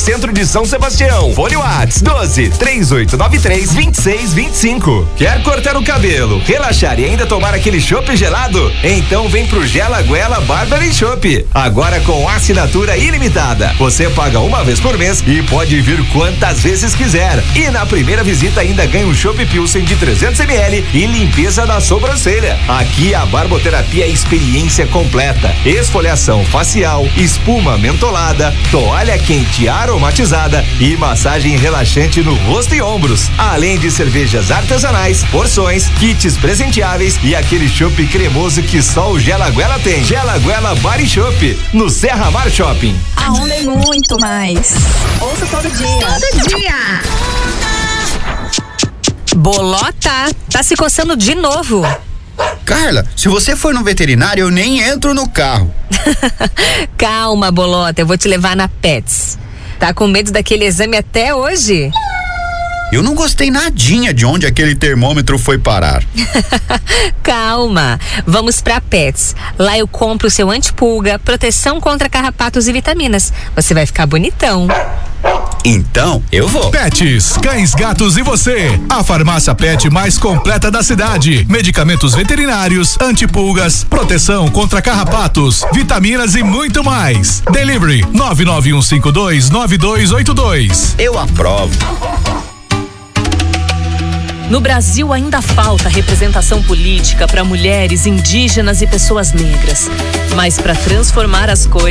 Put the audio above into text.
centro de São Sebastião. Fone Whats 12-3893-2625. Quer cortar o cabelo, relaxar e ainda tomar aquele chopp gelado? Então vem pro Gelaguela Barber & Chopp. Agora com assinatura ilimitada. Você paga uma vez por mês e pode vir quantas vezes quiser. E na primeira visita ainda ganha um chopp Pilsen de 300 ml e limpeza da sobrancelha. Aqui a barboterapia é experiência completa. Esfoliação facial, espuma mentolada, toalha quente aromatizada e massagem relaxante no rosto e ombros. Além de cervejas artesanais, porções, kits presenteáveis e aquele chopp cremoso que só o Gelaguela tem. Gelaguela Bar & Chopp, no Serra Mar Shopping. A onda é muito mais. Ouça todo dia. Todo dia. Bolota, tá se coçando de novo. Carla, se você for no veterinário, eu nem entro no carro. Calma, Bolota, eu vou te levar na Pets. Tá com medo daquele exame até hoje? Eu não gostei nadinha de onde aquele termômetro foi parar. Calma, vamos pra Pets. Lá eu compro o seu antipulga, proteção contra carrapatos e vitaminas. Você vai ficar bonitão. Então, eu vou. Pets, cães, gatos e você. A farmácia Pet mais completa da cidade. Medicamentos veterinários, antipulgas, proteção contra carrapatos, vitaminas e muito mais. Delivery 991529282. Eu aprovo. No Brasil ainda falta representação política para mulheres, indígenas e pessoas negras. Mas para transformar as coisas